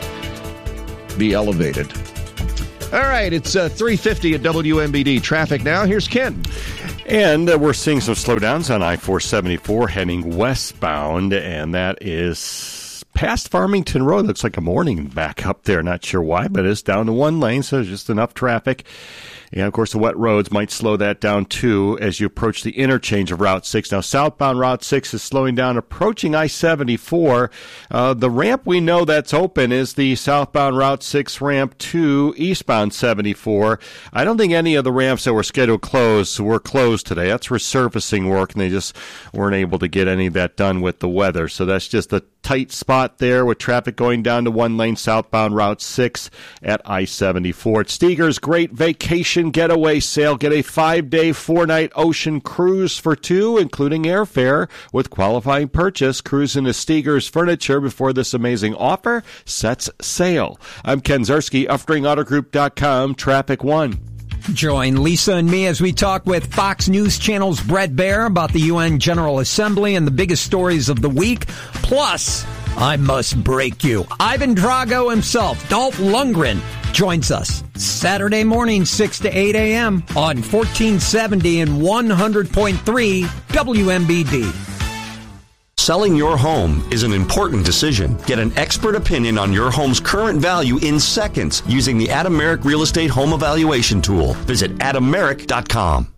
uh, be elevated. All right, it's uh, three fifty at W M B D. Traffic now. Here's Ken. And uh, we're seeing some slowdowns on I four seventy-four heading westbound, and that is past Farmington Road. Looks like a morning back up there. Not sure why, but it's down to one lane, so there's just enough traffic. And, of course, the wet roads might slow that down, too, as you approach the interchange of Route six. Now, southbound Route six is slowing down, approaching I seventy-four. Uh, the ramp we know that's open is the southbound Route six ramp to eastbound seventy-four. I don't think any of the ramps that were scheduled closed were closed today. That's resurfacing work, and they just weren't able to get any of that done with the weather. So that's just a tight spot there with traffic going down to one lane southbound Route six at I seventy-four. At Steger's Great Vacation Getaway Sale. Get a five-day, four-night ocean cruise for two, including airfare. With qualifying purchase, cruise into Steger's Furniture before this amazing offer sets sail. I'm Ken Zerski, Uftring Auto Group dot com, Traffic One. Join Lisa and me as we talk with Fox News Channel's Brett Baer about the U N General Assembly and the biggest stories of the week. Plus, I must break you, Ivan Drago himself, Dolph Lundgren, joins us Saturday morning, six to eight a.m. on fourteen seventy and one hundred point three W M B D. Selling your home is an important decision. Get an expert opinion on your home's current value in seconds using the Adam Merrick Real Estate Home Evaluation Tool. Visit adam merrick dot com.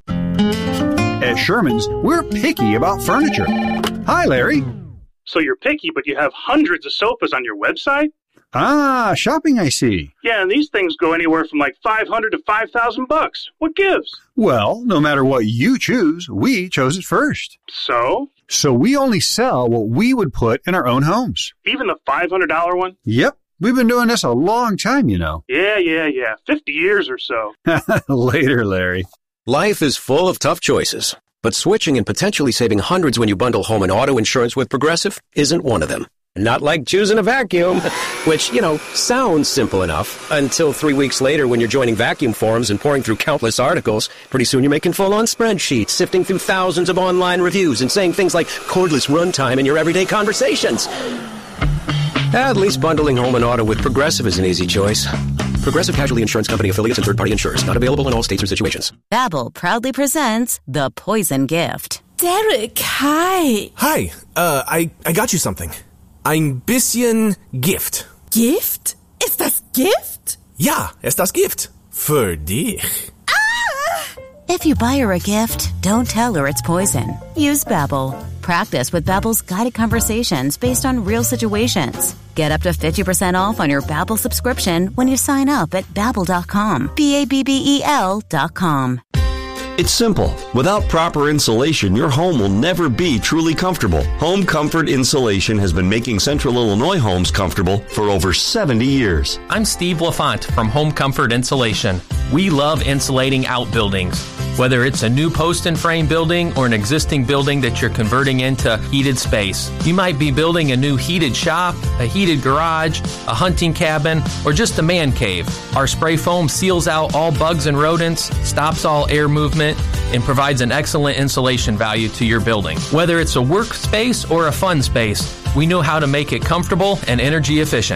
At Sherman's, we're picky about furniture. Hi, Larry. So you're picky, but you have hundreds of sofas on your website? Ah, shopping, I see. Yeah, and these things go anywhere from like five hundred to five thousand bucks. What gives? Well, no matter what you choose, we chose it first. So? So we only sell what we would put in our own homes. Even the five hundred dollars one? Yep. We've been doing this a long time, you know. Yeah, yeah, yeah. fifty years or so. Later, Larry. Life is full of tough choices, but switching and potentially saving hundreds when you bundle home and auto insurance with Progressive isn't one of them. Not like choosing a vacuum, which, you know, sounds simple enough until three weeks later when you're joining vacuum forums and pouring through countless articles. Pretty soon you're making full-on spreadsheets, sifting through thousands of online reviews and saying things like cordless runtime in your everyday conversations. At least bundling home and auto with Progressive is an easy choice. Progressive Casualty Insurance Company affiliates and third-party insurers. Not available in all states or situations. Babbel proudly presents The Poison Gift. Derek, hi. Hi. Uh, I, I got you something. Ein bisschen Gift. Gift? Ist das Gift? Ja, ist das Gift. Für dich. Ah! If you buy her a gift, don't tell her it's poison. Use Babbel. Practice with Babbel's guided conversations based on real situations. Get up to fifty percent off on your Babbel subscription when you sign up at babbel dot com. B A B B E L dot com. It's simple. Without proper insulation, your home will never be truly comfortable. Home Comfort Insulation has been making Central Illinois homes comfortable for over seventy years. I'm Steve LaFont from Home Comfort Insulation. We love insulating outbuildings. Whether it's a new post and frame building or an existing building that you're converting into heated space. You might be building a new heated shop, a heated garage, a hunting cabin, or just a man cave. Our spray foam seals out all bugs and rodents, stops all air movement, and provides an excellent insulation value to your building. Whether it's a workspace or a fun space, we know how to make it comfortable and energy efficient.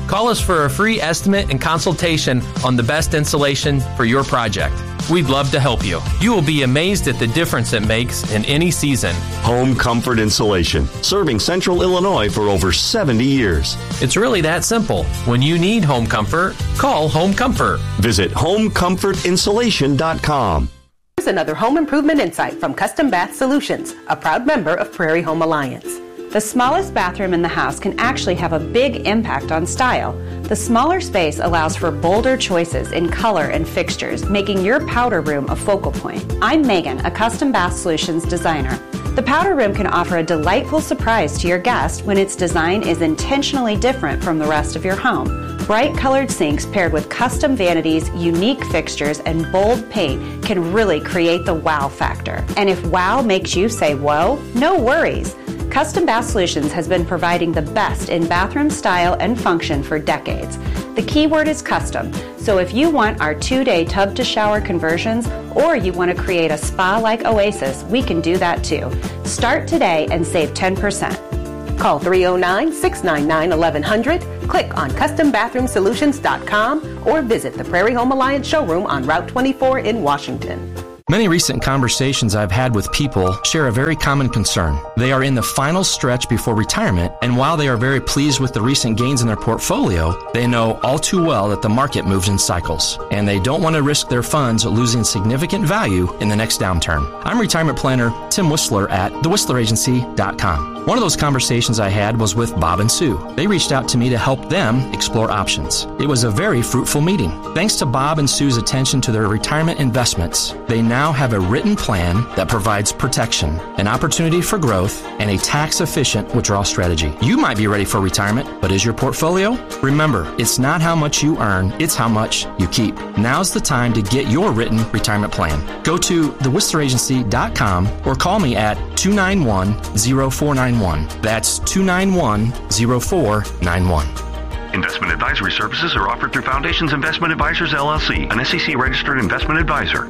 Call us for a free estimate and consultation on the best insulation for your project. We'd love to help you. You will be amazed at the difference it makes in any season. Home Comfort Insulation, serving Central Illinois for over seventy years. It's really that simple. When you need home comfort, call Home Comfort. Visit home comfort insulation dot com. Here's another home improvement insight from Custom Bath Solutions, a proud member of Prairie Home Alliance. The smallest bathroom in the house can actually have a big impact on style. The smaller space allows for bolder choices in color and fixtures, making your powder room a focal point. I'm Megan, a Custom Bath Solutions designer. The powder room can offer a delightful surprise to your guest when its design is intentionally different from the rest of your home. Bright colored sinks paired with custom vanities, unique fixtures, and bold paint can really create the wow factor. And if wow makes you say whoa, no worries. Custom Bath Solutions has been providing the best in bathroom style and function for decades. The key word is custom, so if you want our two-day tub-to-shower conversions or you want to create a spa-like oasis, we can do that too. Start today and save ten percent. Call three oh nine, six nine nine, eleven hundred, click on custom bathroom solutions dot com, or visit the Prairie Home Alliance showroom on Route twenty-four in Washington. Many recent conversations I've had with people share a very common concern. They are in the final stretch before retirement, and while they are very pleased with the recent gains in their portfolio, they know all too well that the market moves in cycles, and they don't want to risk their funds losing significant value in the next downturn. I'm retirement planner Tim Whistler at the whistler agency dot com. One of those conversations I had was with Bob and Sue. They reached out to me to help them explore options. It was a very fruitful meeting. Thanks to Bob and Sue's attention to their retirement investments, they now now have a written plan that provides protection, an opportunity for growth, and a tax-efficient withdrawal strategy. You might be ready for retirement, but is your portfolio? Remember, it's not how much you earn, it's how much you keep. Now's the time to get your written retirement plan. Go to the whistler agency dot com or call me at two nine one, zero four nine one. That's two nine one, zero four nine one. Investment advisory services are offered through Foundations Investment Advisors, L L C, an S E C-registered investment advisor.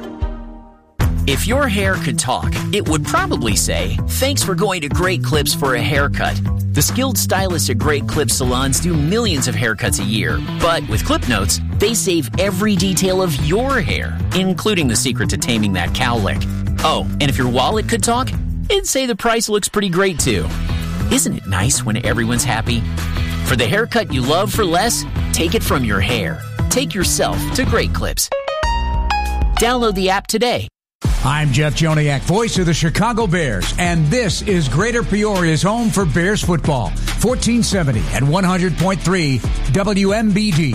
If your hair could talk, it would probably say, "Thanks for going to Great Clips for a haircut." The skilled stylists at Great Clips salons do millions of haircuts a year. But with Clip Notes, they save every detail of your hair, including the secret to taming that cowlick. Oh, and if your wallet could talk, it'd say the price looks pretty great too. Isn't it nice when everyone's happy? For the haircut you love for less, take it from your hair. Take yourself to Great Clips. Download the app today. I'm Jeff Joniak, voice of the Chicago Bears, and this is Greater Peoria's home for Bears football. fourteen seventy and one hundred point three W M B D.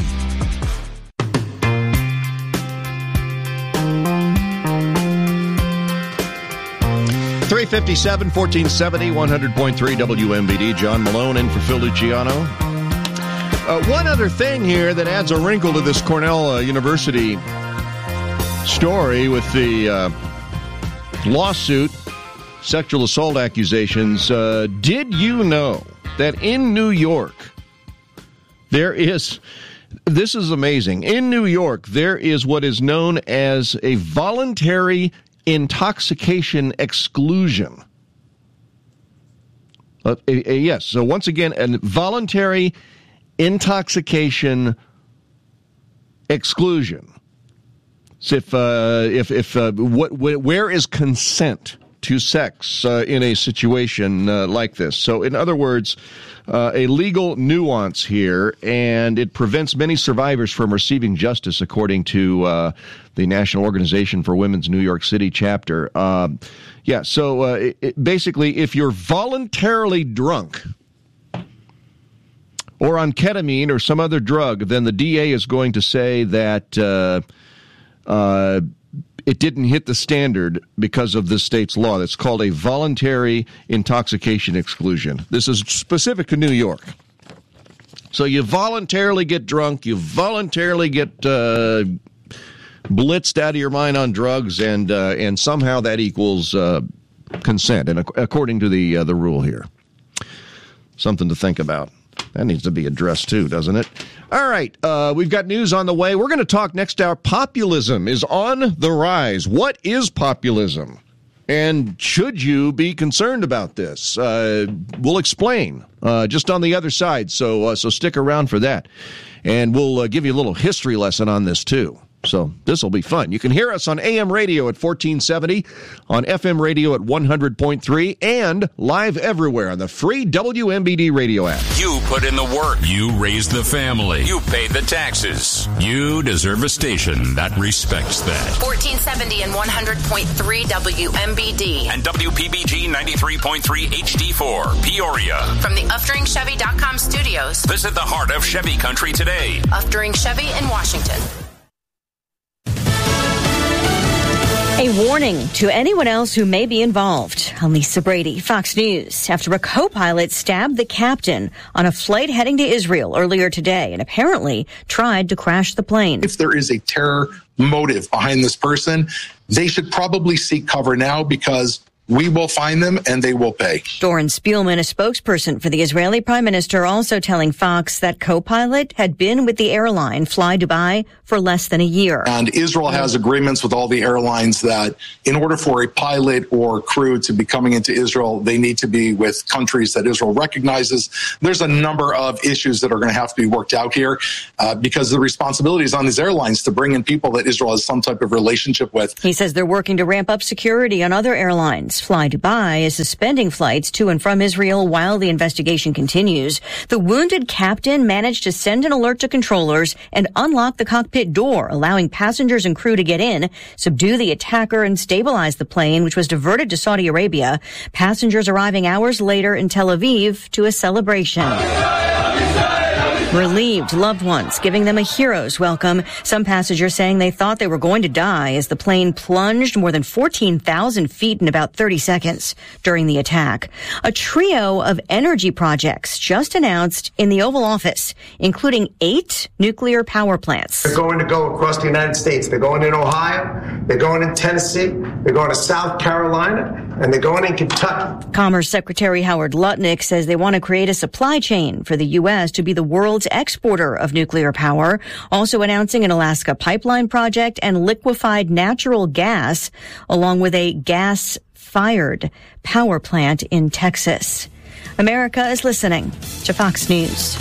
three fifty-seven, fourteen seventy, one hundred point three W M B D. John Malone in for Phil Luciano. Uh, one other thing here that adds a wrinkle to this Cornell uh, University story with the uh, lawsuit, sexual assault accusations. Uh, did you know that in New York, there is, this is amazing, in New York, there is what is known as a voluntary intoxication exclusion. Uh, a, a, yes, so once again, a voluntary intoxication exclusion. So if uh, if if uh, what where is consent to sex uh, in a situation uh, like this? So in other words, uh, a legal nuance here, and it prevents many survivors from receiving justice, according to uh, the National Organization for Women's New York City chapter. Um, yeah, so uh, it, it basically, if you're voluntarily drunk or on ketamine or some other drug, then the D A is going to say that uh, uh, it didn't hit the standard because of the state's law. That's called a voluntary intoxication exclusion. This is specific to New York. So you voluntarily get drunk, you voluntarily get uh, blitzed out of your mind on drugs, and uh, and somehow that equals uh, consent, and according to the uh, the rule here. Something to think about. That needs to be addressed too, doesn't it? All right, uh, we've got news on the way. We're going to talk next hour. Populism is on the rise. What is populism? And should you be concerned about this? Uh, we'll explain uh, just on the other side, so uh, so stick around for that. And we'll uh, give you a little history lesson on this, too. So this will be fun. You can hear us on A M radio at fourteen seventy, on F M radio at one hundred point three, and live everywhere on the free W M B D radio app. You put in the work. You raised the family. You paid the taxes. You deserve a station that respects that. fourteen seventy and one hundred point three W M B D. And W P B G ninety-three point three H D four, Peoria. From the Uftring Chevy dot com studios. Visit the heart of Chevy country today. Uftring Chevy in Washington. A warning to anyone else who may be involved. I'm Lisa Brady, Fox News. After a co-pilot stabbed the captain on a flight heading to Israel earlier today and apparently tried to crash the plane. If there is a terror motive behind this person, they should probably seek cover now because we will find them and they will pay. Doron Spielman, a spokesperson for the Israeli Prime Minister, also telling Fox that co-pilot had been with the airline Fly Dubai for less than a year. And Israel has agreements with all the airlines that in order for a pilot or crew to be coming into Israel, they need to be with countries that Israel recognizes. There's a number of issues that are going to have to be worked out here uh, because the responsibility is on these airlines to bring in people that Israel has some type of relationship with. He says they're working to ramp up security on other airlines. Fly Dubai is suspending flights to and from Israel while the investigation continues. The wounded captain managed to send an alert to controllers and unlock the cockpit door, allowing passengers and crew to get in, subdue the attacker, and stabilize the plane, which was diverted to Saudi Arabia. Passengers arriving hours later in Tel Aviv to a celebration. Relieved loved ones, giving them a hero's welcome. Some passengers saying they thought they were going to die as the plane plunged more than fourteen thousand feet in about thirty seconds during the attack. A trio of energy projects just announced in the Oval Office, including eight nuclear power plants. They're going to go across the United States. They're going in Ohio, they're going in Tennessee, they're going to South Carolina, and they're going in Kentucky. Commerce Secretary Howard Lutnick says they want to create a supply chain for the U S to be the world's exporter of nuclear power, also announcing an Alaska pipeline project and liquefied natural gas, along with a gas-fired power plant in Texas. America is listening to Fox News.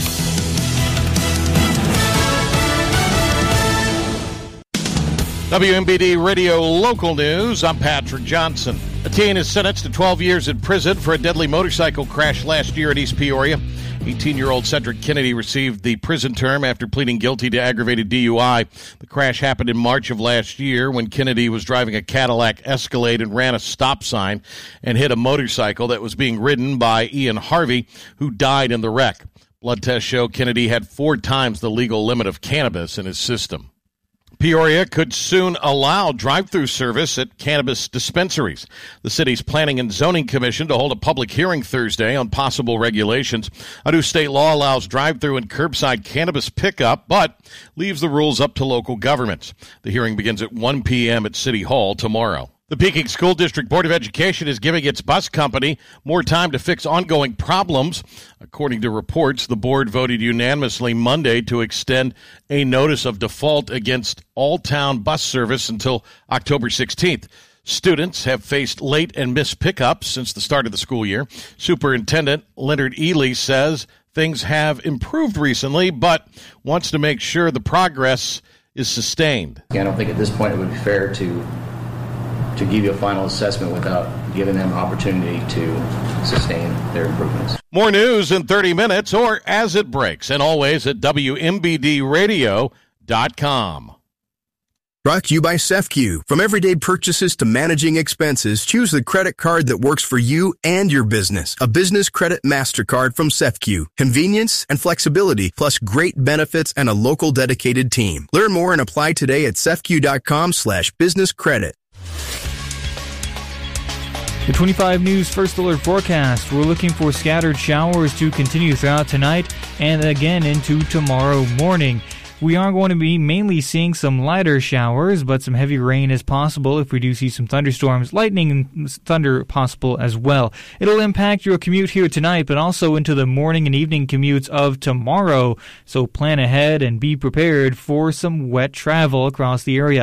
W M B D Radio Local News, I'm Patrick Johnson. A teen is sentenced to twelve years in prison for a deadly motorcycle crash last year at East Peoria. eighteen-year-old Cedric Kennedy received the prison term after pleading guilty to aggravated D U I. The crash happened in March of last year when Kennedy was driving a Cadillac Escalade and ran a stop sign and hit a motorcycle that was being ridden by Ian Harvey, who died in the wreck. Blood tests show Kennedy had four times the legal limit of cannabis in his system. Peoria could soon allow drive-through service at cannabis dispensaries. The city's Planning and Zoning Commission to hold a public hearing Thursday on possible regulations. A new state law allows drive-through and curbside cannabis pickup, but leaves the rules up to local governments. The hearing begins at one p.m. at City Hall tomorrow. The Peking School District Board of Education is giving its bus company more time to fix ongoing problems. According to reports, the board voted unanimously Monday to extend a notice of default against all-town bus service until October sixteenth. Students have faced late and missed pickups since the start of the school year. Superintendent Leonard Ely says things have improved recently, but wants to make sure the progress is sustained. I don't think at this point it would be fair to to give you a final assessment without giving them an opportunity to sustain their improvements. More news in thirty minutes or as it breaks, and always at W M B D radio dot com. Brought to you by SEFCU. From everyday purchases to managing expenses, choose the credit card that works for you and your business. A business credit MasterCard from SEFCU. Convenience and flexibility, plus great benefits and a local dedicated team. Learn more and apply today at sefcu.com slash business credit. The twenty-five News First Alert forecast. We're looking for scattered showers to continue throughout tonight and again into tomorrow morning. We are going to be mainly seeing some lighter showers, but some heavy rain is possible if we do see some thunderstorms, lightning and thunder possible as well. It'll impact your commute here tonight, but also into the morning and evening commutes of tomorrow. So plan ahead and be prepared for some wet travel across the area.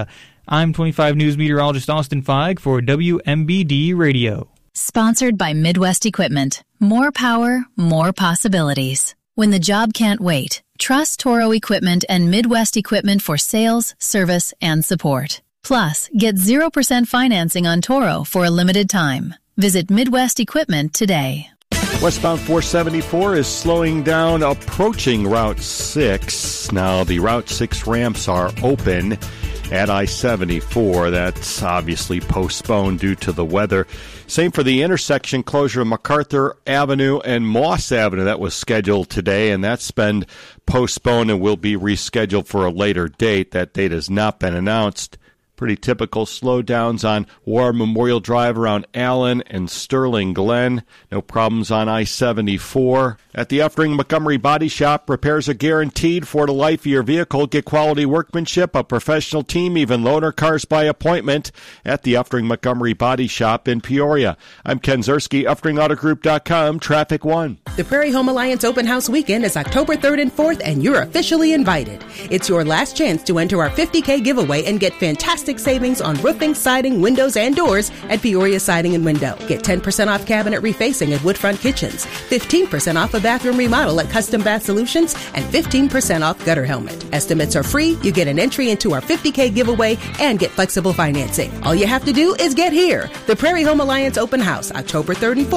I'm twenty-five News meteorologist Austin Feig for W M B D Radio. Sponsored by Midwest Equipment. More power, more possibilities. When the job can't wait, trust Toro Equipment and Midwest Equipment for sales, service, and support. Plus, get zero percent financing on Toro for a limited time. Visit Midwest Equipment today. Westbound four seventy-four is slowing down, approaching Route six. Now, the Route six ramps are open at I seventy-four. That's obviously postponed due to the weather. Same for the intersection closure of MacArthur Avenue and Moss Avenue. That was scheduled today, and that's been postponed and will be rescheduled for a later date. That date has not been announced. Pretty typical slowdowns on War Memorial Drive around Allen and Sterling Glen. No problems on I seventy-four. At the Uftring Montgomery Body Shop, repairs are guaranteed for the life of your vehicle. Get quality workmanship, a professional team, even loaner cars by appointment at the Uftring Montgomery Body Shop in Peoria. I'm Ken Zerski, Uftring Auto Group dot com, Traffic One. The Prairie Home Alliance Open House Weekend is October third and fourth, and you're officially invited. It's your last chance to enter our fifty K giveaway and get fantastic savings on roofing, siding, windows, and doors at Peoria Siding and Window. Get ten percent off cabinet refacing at Woodfront Kitchens, fifteen percent off a bathroom remodel at Custom Bath Solutions, and fifteen percent off gutter helmet. Estimates are free. You get an entry into our fifty K giveaway and get flexible financing. All you have to do is get here. The Prairie Home Alliance Open House, October third and fourth.